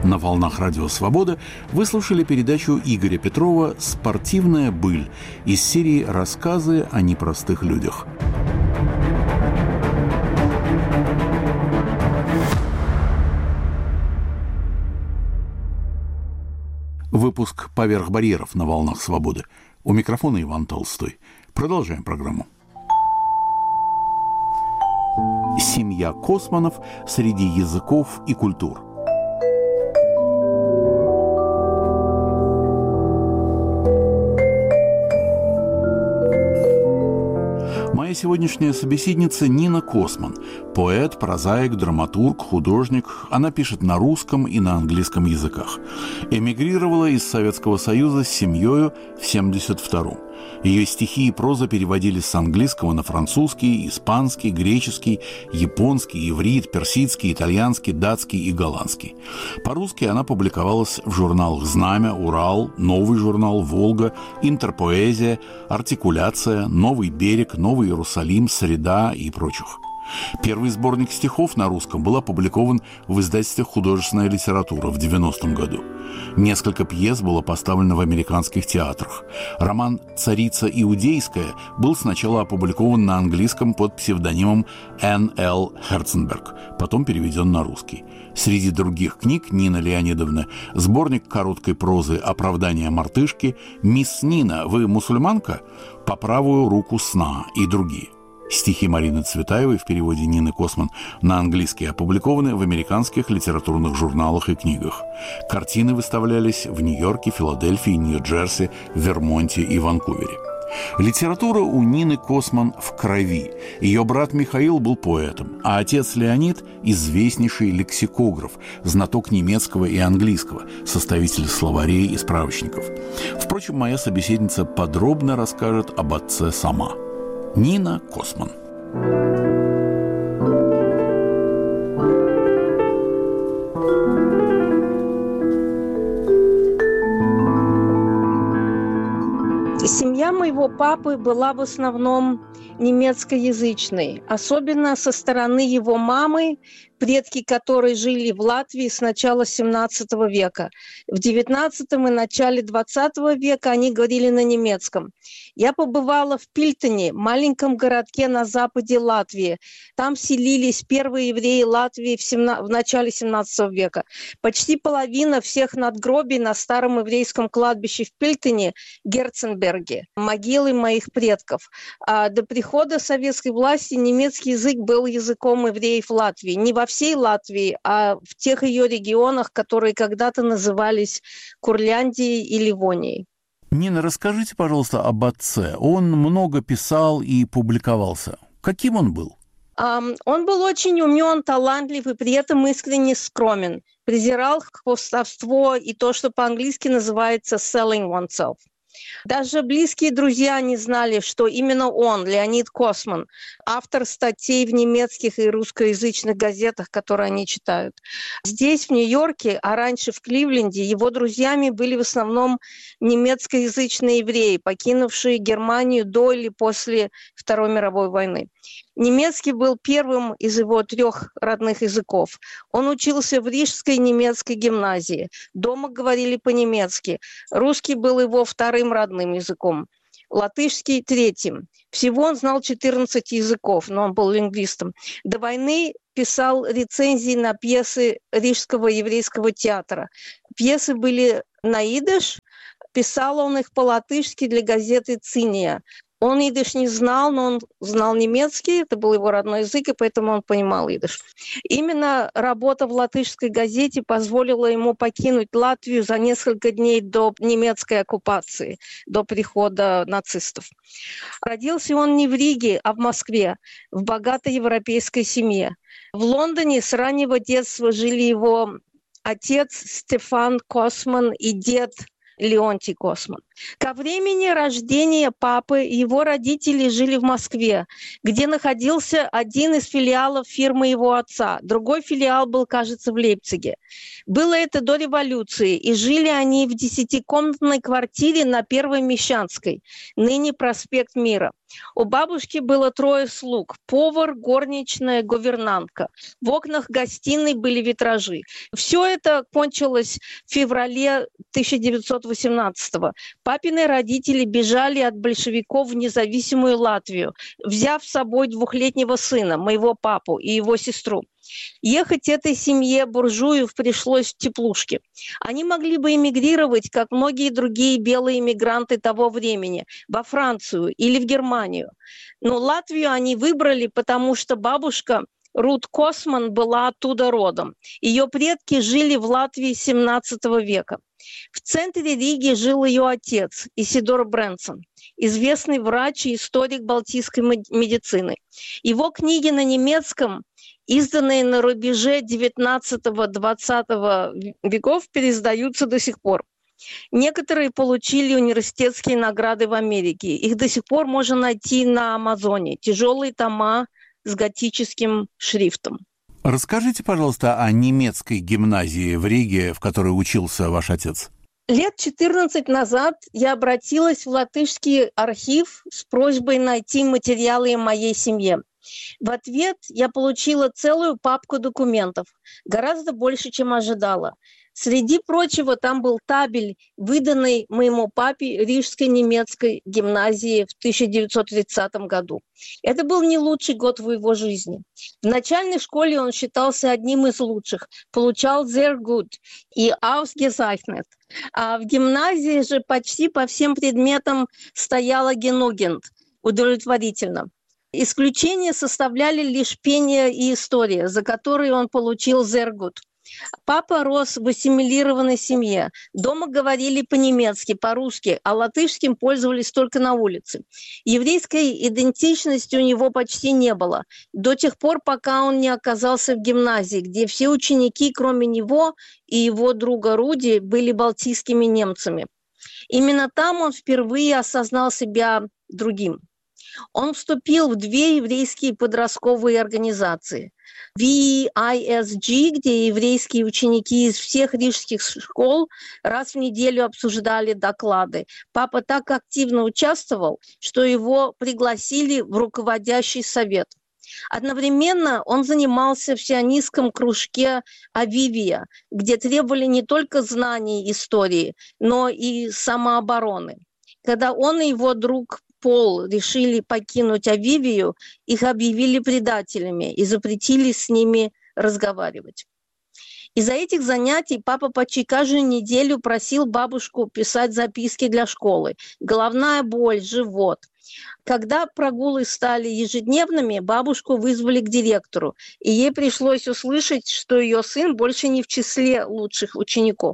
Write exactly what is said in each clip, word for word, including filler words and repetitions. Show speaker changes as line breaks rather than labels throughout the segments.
На волнах Радио Свобода вы слушали передачу Игоря Петрова «Спортивная быль» из серии «Рассказы о непростых людях». Выпуск «Поверх барьеров» на волнах Свободы. У микрофона Иван Толстой. Продолжаем программу. Семья Косманов среди языков и культур. Моя сегодняшняя собеседница Нина Косман. Поэт, прозаик, драматург, художник. Она пишет на русском и на английском языках. Эмигрировала из Советского Союза с семьей в семьдесят втором. Ее стихи и проза переводились с английского на французский, испанский, греческий, японский, иврит, персидский, итальянский, датский и голландский. По-русски она публиковалась в журналах «Знамя», «Урал», «Новый журнал», «Волга», «Интерпоэзия», «Артикуляция», «Новый берег», «Новый Иерусалим», «Среда» и прочих. Первый сборник стихов на русском был опубликован в издательстве «Художественная литература» в девяностом году. Несколько пьес было поставлено в американских театрах. Роман «Царица Иудейская» был сначала опубликован на английском под псевдонимом Энн Л. Херценберг, потом переведен на русский. Среди других книг Нина Леонидовна сборник короткой прозы «Оправдание мартышки», «Мисс Нина, вы мусульманка?», «По правую руку сна» и другие. Стихи Марины Цветаевой в переводе Нины Косман на английский опубликованы в американских литературных журналах и книгах. Картины выставлялись в Нью-Йорке, Филадельфии, Нью-Джерси, Вермонте и Ванкувере. Литература у Нины Косман в крови. Ее брат Михаил был поэтом, а отец Леонид – известнейший лексикограф, знаток немецкого и английского, составитель словарей и справочников. Впрочем, моя собеседница подробно расскажет об отце сама. Нина Косман.
Семья моего папы была в основном немецкоязычной, особенно со стороны его мамы, предки которой жили в Латвии с начала семнадцатого века. В девятнадцатом и начале двадцатого века они говорили на немецком. Я побывала в Пильтоне, маленьком городке на западе Латвии. Там селились первые евреи Латвии в, семна... в начале семнадцатого века. Почти половина всех надгробий на старом еврейском кладбище в Пильтоне – Герценберге, могилы моих предков. А до прихода советской власти немецкий язык был языком евреев Латвии. Не во всей Латвии, а в тех ее регионах, которые когда-то назывались Курляндией и Ливонией.
Нина, расскажите, пожалуйста, об отце. Он много писал и публиковался. Каким он был?
Um, он был очень умен, талантлив и при этом искренне скромен. Презирал хвастовство и то, что по-английски называется selling oneself. Даже близкие друзья не знали, что именно он, Леонид Косман, автор статей в немецких и русскоязычных газетах, которые они читают. Здесь, в Нью-Йорке, а раньше в Кливленде, его друзьями были в основном немецкоязычные евреи, покинувшие Германию до или после Второй мировой войны. Немецкий был первым из его трех родных языков. Он учился в Рижской немецкой гимназии. Дома говорили по-немецки. Русский был его вторым родным языком. Латышский – третьим. Всего он знал четырнадцать языков, но он был лингвистом. До войны писал рецензии на пьесы Рижского еврейского театра. Пьесы были на идиш. Писал он их по-латышски для газеты «Циния». Он идиш не знал, но он знал немецкий, это был его родной язык, и поэтому он понимал идиш. Именно работа в латышской газете позволила ему покинуть Латвию за несколько дней до немецкой оккупации, до прихода нацистов. Родился он не в Риге, а в Москве, в богатой европейской семье. В Лондоне с раннего детства жили его отец Стефан Косман и дед Леонтий Косман. Ко времени рождения папы его родители жили в Москве, где находился один из филиалов фирмы его отца. Другой филиал был, кажется, в Лейпциге. Было это до революции, и жили они в десятикомнатной квартире на Первой Мещанской, ныне проспект Мира. У бабушки было трое слуг – повар, горничная, гувернантка. В окнах гостиной были витражи. Все это кончилось в феврале тысяча девятьсот восемнадцатого. Папины родители бежали от большевиков в независимую Латвию, взяв с собой двухлетнего сына, моего папу, и его сестру. Ехать этой семье буржуев пришлось в теплушке. Они могли бы эмигрировать, как многие другие белые эмигранты того времени, во Францию или в Германию. Но Латвию они выбрали, потому что бабушка Рут Косман была оттуда родом. Ее предки жили в Латвии семнадцатого века. В центре Риги жил ее отец, Исидор Брэнсон, известный врач и историк балтийской медицины. Его книги на немецком, изданные на рубеже девятнадцатого-двадцатого веков, переиздаются до сих пор. Некоторые получили университетские награды в Америке. Их до сих пор можно найти на Амазоне. Тяжелые тома с готическим шрифтом.
Расскажите, пожалуйста, о немецкой гимназии в Риге, в которой учился ваш отец.
Лет четырнадцать назад я обратилась в латышский архив с просьбой найти материалы о моей семье. В ответ я получила целую папку документов, гораздо больше, чем ожидала. Среди прочего, там был табель, выданный моему папе Рижской немецкой гимназии в тысяча девятьсот тридцатом году. Это был не лучший год в его жизни. В начальной школе он считался одним из лучших, получал sehr gut и ausgezeichnet. А в гимназии же почти по всем предметам стояла genügend, удовлетворительно. Исключение составляли лишь пение и история, за которые он получил sehr gut. Папа рос в ассимилированной семье. Дома говорили по-немецки, по-русски, а латышским пользовались только на улице. Еврейской идентичности у него почти не было. До тех пор, пока он не оказался в гимназии, где все ученики, кроме него и его друга Руди, были балтийскими немцами. Именно там он впервые осознал себя другим. Он вступил в две еврейские подростковые организации. ви ай эс джи, где еврейские ученики из всех рижских школ раз в неделю обсуждали доклады. Папа так активно участвовал, что его пригласили в руководящий совет. Одновременно он занимался в сионистском кружке «Авивия», где требовали не только знаний истории, но и самообороны. Когда он и его друг Пол решили покинуть Авивию, их объявили предателями и запретили с ними разговаривать. Из-за этих занятий папа почти каждую неделю просил бабушку писать записки для школы. Головная боль, живот. Когда прогулы стали ежедневными, бабушку вызвали к директору, и ей пришлось услышать, что ее сын больше не в числе лучших учеников.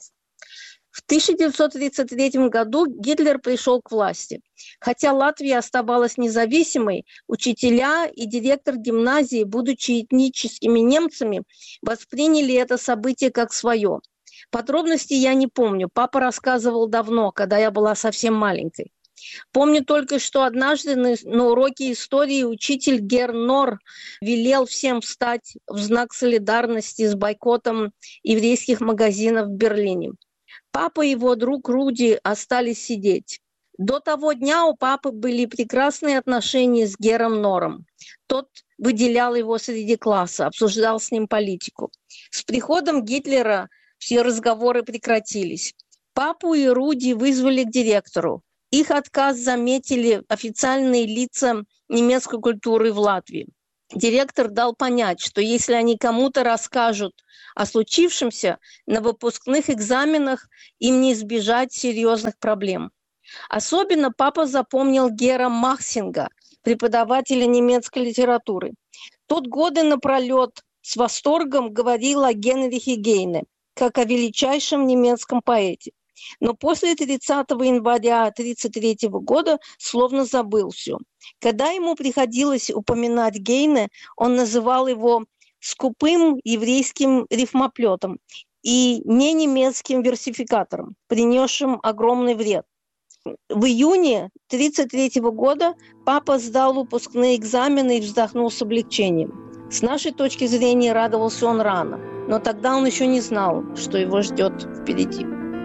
В тысяча девятьсот тридцать третьем году Гитлер пришел к власти. Хотя Латвия оставалась независимой, учителя и директор гимназии, будучи этническими немцами, восприняли это событие как свое. Подробностей я не помню, папа рассказывал давно, когда я была совсем маленькой. Помню только, что однажды на, на уроке истории учитель Герр Нор велел всем встать в знак солидарности с бойкотом еврейских магазинов в Берлине. Папа и его друг Руди остались сидеть. До того дня у папы были прекрасные отношения с Гером Нором. Тот выделял его среди класса, обсуждал с ним политику. С приходом Гитлера все разговоры прекратились. Папу и Руди вызвали к директору. Их отказ заметили официальные лица немецкой культуры в Латвии. Директор дал понять, что если они кому-то расскажут о случившемся, на выпускных экзаменах им не избежать серьезных проблем. Особенно папа запомнил Гера Махсинга, преподавателя немецкой литературы. Тот годы напролет с восторгом говорил о Генрихе Гейне, как о величайшем немецком поэте. Но после тридцатого января тысяча девятьсот тридцать третьего года словно забыл все. Когда ему приходилось упоминать Гейне, он называл его скупым еврейским рифмоплетом и не немецким версификатором, принесшим огромный вред. В июне тысяча девятьсот тридцать третьего года папа сдал выпускные экзамены и вздохнул с облегчением. С нашей точки зрения, радовался он рано, но тогда он еще не знал, что его ждет впереди.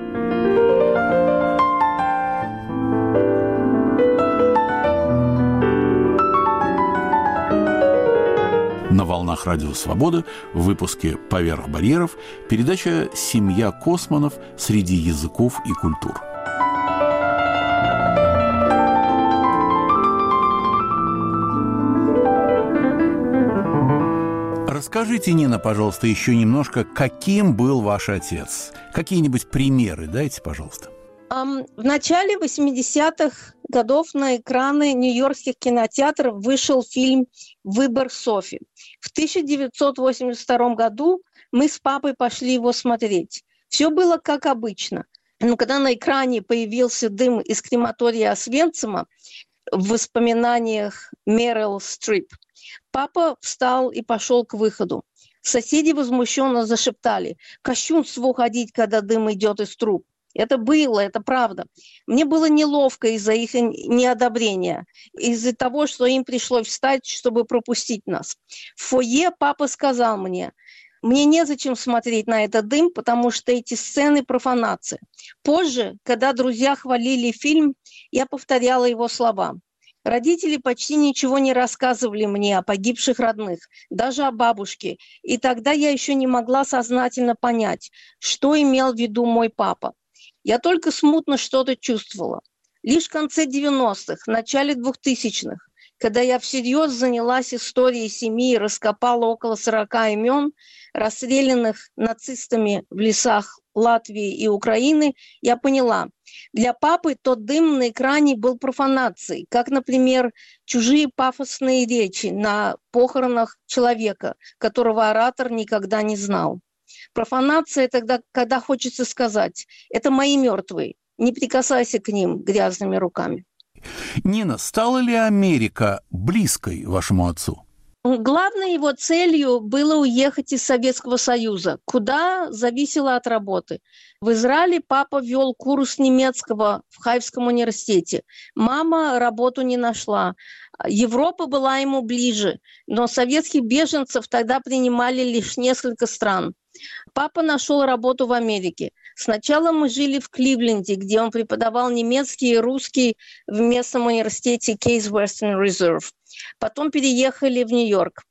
На волнах Радио Свобода в выпуске «Поверх барьеров» передача «Семья Косманов среди языков и культур». Расскажите, Нина, пожалуйста, еще немножко, каким был ваш отец? Какие-нибудь примеры дайте, пожалуйста.
В начале восьмидесятых годов на экраны нью-йоркских кинотеатров вышел фильм «Выбор Софи». В тысяча девятьсот восемьдесят втором году мы с папой пошли его смотреть. Все было как обычно. Но когда на экране появился дым из крематория Освенцима в воспоминаниях Мерил Стрип, папа встал и пошел к выходу. Соседи возмущенно зашептали: «Кощунство уходить, когда дым идет из труб». Это было, это правда. Мне было неловко из-за их неодобрения, из-за того, что им пришлось встать, чтобы пропустить нас. В фойе папа сказал мне: «Мне незачем смотреть на этот дым, потому что эти сцены – профанация». Позже, когда друзья хвалили фильм, я повторяла его слова. Родители почти ничего не рассказывали мне о погибших родных, даже о бабушке, и тогда я еще не могла сознательно понять, что имел в виду мой папа. Я только смутно что-то чувствовала. Лишь в конце девяностых, в начале двухтысячных, когда я всерьез занялась историей семьи и раскопала около сорока имен, расстрелянных нацистами в лесах Латвии и Украины, я поняла, для папы тот дым на экране был профанацией, как, например, чужие пафосные речи на похоронах человека, которого оратор никогда не знал. Профанация тогда, когда хочется сказать: «Это мои мертвые, не прикасайся к ним грязными руками».
Нина, стала ли Америка близкой вашему отцу?
Главной его целью было уехать из Советского Союза, куда зависело от работы. В Израиле папа вел курс немецкого в Хайфском университете. Мама работу не нашла. Европа была ему ближе, но советских беженцев тогда принимали лишь несколько стран. Папа нашел работу в Америке. Сначала мы жили в Кливленде, где он преподавал немецкий и русский в местном университете Case Western Reserve. Потом переехали в Нью-Йорк.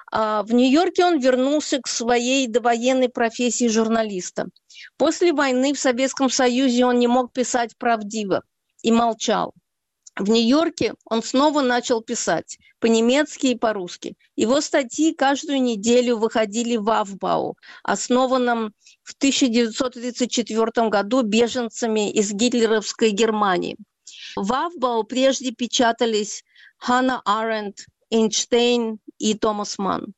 А в Нью-Йорке он вернулся к своей довоенной профессии журналиста. После войны в Советском Союзе он не мог писать правдиво и молчал. В Нью-Йорке он снова начал писать по-немецки и по-русски. Его статьи каждую неделю выходили в Aufbau, основанном в тысяча девятьсот тридцать четвёртом году беженцами из гитлеровской Германии. В Aufbau прежде печатались Ханна Аренд, Эйнштейн и Томас Манн.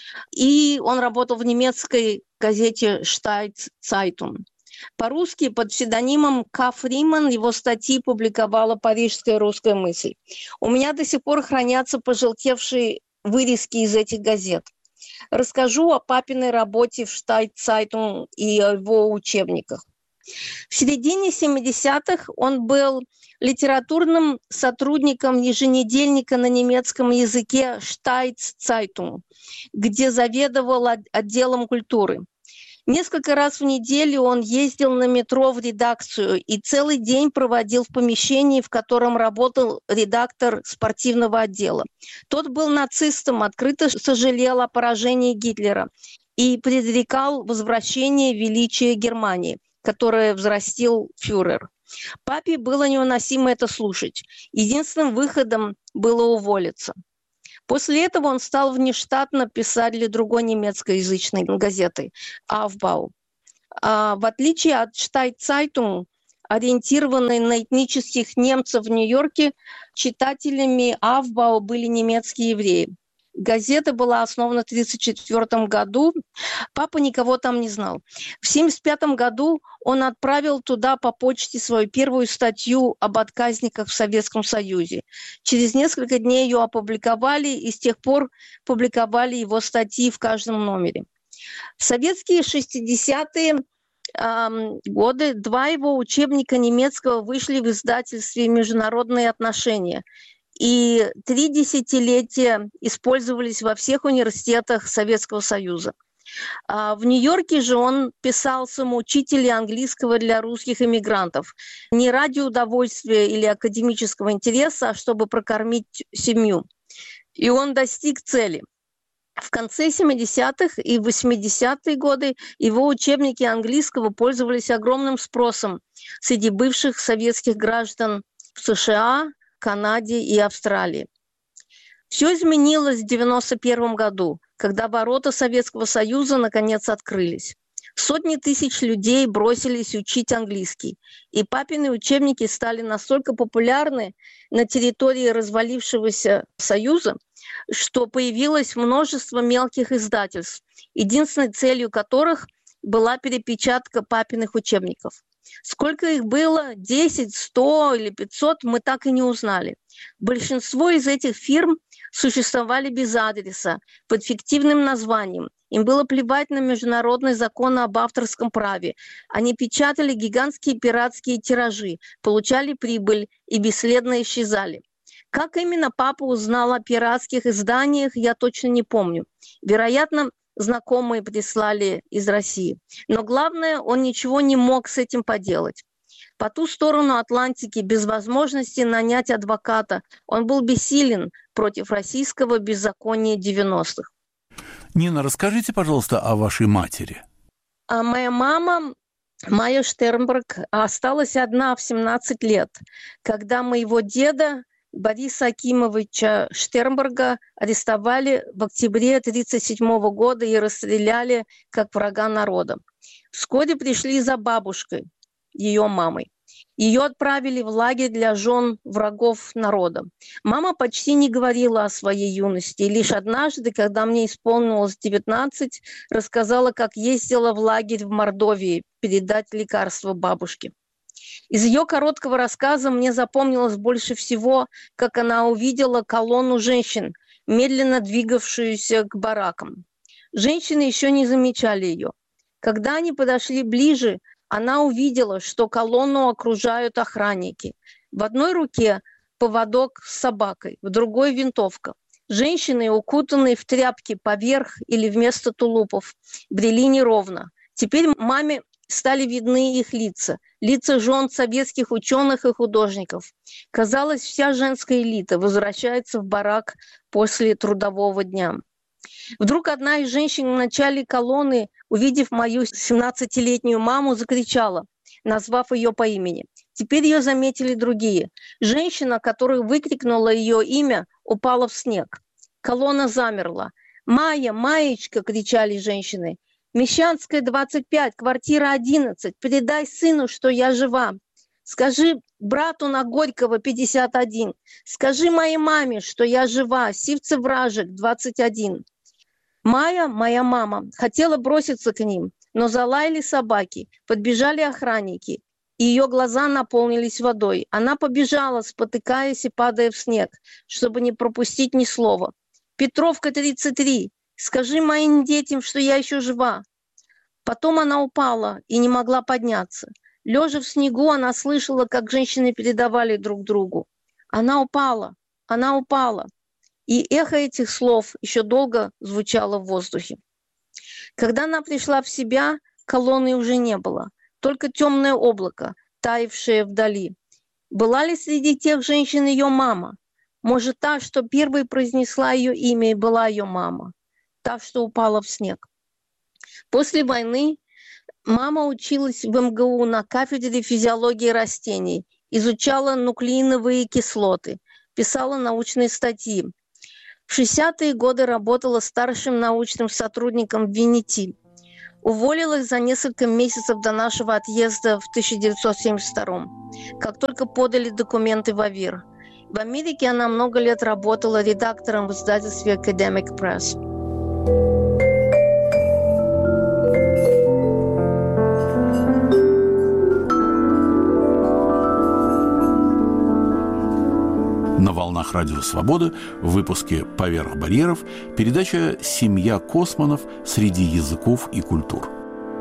И он работал в немецкой газете «Штайт Цайтунг». По-русски под псевдонимом К. Фриман его статьи публиковала «Парижская русская мысль». У меня до сих пор хранятся пожелтевшие вырезки из этих газет. Расскажу о папиной работе в «Штайт Цайтунг» и о его учебниках. В середине семидесятых он был литературным сотрудником еженедельника на немецком языке «Штайт Цайтунг», где заведовал отделом культуры. Несколько раз в неделю он ездил на метро в редакцию и целый день проводил в помещении, в котором работал редактор спортивного отдела. Тот был нацистом, открыто сожалел о поражении Гитлера и предрекал возвращение величия Германии, которое взрастил фюрер. Папе было невыносимо это слушать. Единственным выходом было уволиться. После этого он стал внештатно писать для другой немецкоязычной газеты «Aufbau». А в отличие от «Штайт Цайтунг», ориентированной на этнических немцев в Нью-Йорке, читателями «Aufbau» были немецкие евреи. Газета была основана в тысяча девятьсот тридцать четвёртом году. Папа никого там не знал. В тысяча девятьсот семьдесят пятом году он отправил туда по почте свою первую статью об отказниках в Советском Союзе. Через несколько дней ее опубликовали, и с тех пор публиковали его статьи в каждом номере. В советские шестидесятые годы два его учебника немецкого вышли в издательстве «Международные отношения». И три десятилетия использовались во всех университетах Советского Союза. А в Нью-Йорке же он писал самоучители английского для русских иммигрантов. Не ради удовольствия или академического интереса, а чтобы прокормить семью. И он достиг цели. В конце семидесятых и восьмидесятые годы его учебники английского пользовались огромным спросом среди бывших советских граждан в США, Канаде и Австралии. Все изменилось в девяносто первом году, когда ворота Советского Союза наконец открылись. Сотни тысяч людей бросились учить английский, и папины учебники стали настолько популярны на территории развалившегося Союза, что появилось множество мелких издательств, единственной целью которых была перепечатка папиных учебников. Сколько их было, десять, сто или пятьсот, мы так и не узнали. Большинство из этих фирм существовали без адреса, под фиктивным названием. Им было плевать на международные законы об авторском праве. Они печатали гигантские пиратские тиражи, получали прибыль и бесследно исчезали. Как именно папа узнал о пиратских изданиях, я точно не помню. Вероятно, знакомые прислали из России. Но главное, он ничего не мог с этим поделать. По ту сторону Атлантики, без возможности нанять адвоката, он был бессилен против российского беззакония девяностых.
Нина, расскажите, пожалуйста, о вашей матери.
А моя мама, Майя Штернберг, осталась одна в семнадцать лет, когда моего деда Бориса Акимовича Штернберга арестовали в октябре тысяча девятьсот тридцать седьмого года и расстреляли как врага народа. Вскоре пришли за бабушкой, ее мамой. Ее отправили в лагерь для жен врагов народа. Мама почти не говорила о своей юности. И лишь однажды, когда мне исполнилось девятнадцать, рассказала, как ездила в лагерь в Мордовии передать лекарства бабушке. Из ее короткого рассказа мне запомнилось больше всего, как она увидела колонну женщин, медленно двигавшуюся к баракам. Женщины еще не замечали ее. Когда они подошли ближе, она увидела, что колонну окружают охранники. В одной руке поводок с собакой, в другой винтовка. Женщины, укутанные в тряпки поверх или вместо тулупов, брели неровно. Теперь маме стали видны их лица, лица жен советских ученых и художников. Казалось, вся женская элита возвращается в барак после трудового дня. Вдруг одна из женщин в начале колонны, увидев мою семнадцатилетнюю маму, закричала, назвав ее по имени. Теперь ее заметили другие. Женщина, которая выкрикнула ее имя, упала в снег. Колонна замерла. «Майя, Маечка!» – кричали женщины. «Мещанская, двадцать пять, квартира одиннадцать. Передай сыну, что я жива. Скажи брату на Горького, пятьдесят один. Скажи моей маме, что я жива. Сивцев-Вражек, двадцать один». Майя, моя мама, хотела броситься к ним, но залаяли собаки, подбежали охранники, и ее глаза наполнились водой. Она побежала, спотыкаясь и падая в снег, чтобы не пропустить ни слова. «Петровка, тридцать три, скажи моим детям, что я еще жива». Потом она упала и не могла подняться. Лежа в снегу, она слышала, как женщины передавали друг другу. «Она упала, она упала». И эхо этих слов еще долго звучало в воздухе. Когда она пришла в себя, колонны уже не было, только темное облако, таявшее вдали. Была ли среди тех женщин ее мама? Может, та, что первой произнесла ее имя, и была ее мама? Та, что упала в снег. После войны мама училась в эм гэ у на кафедре физиологии растений, изучала нуклеиновые кислоты, писала научные статьи. В шестидесятые годы работала старшим научным сотрудником в ВИНИТИ. Уволилась за несколько месяцев до нашего отъезда в тысяча девятьсот семьдесят втором, как только подали документы в АВИР. В Америке она много лет работала редактором в издательстве Academic Press.
На волнах Радио Свобода в выпуске «Поверх барьеров» передача «Семья Косманов среди языков и культур».